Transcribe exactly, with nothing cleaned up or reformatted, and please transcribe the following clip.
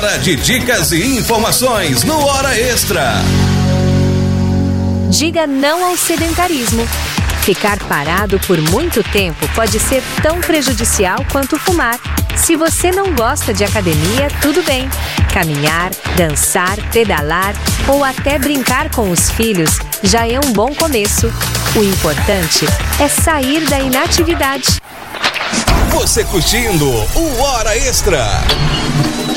Hora de dicas e informações no Hora Extra. Diga não ao sedentarismo. Ficar parado por muito tempo pode ser tão prejudicial quanto fumar. Se você não gosta de academia, tudo bem. Caminhar, dançar, pedalar ou até brincar com os filhos já é um bom começo. O importante é sair da inatividade. Você curtindo o Hora Extra.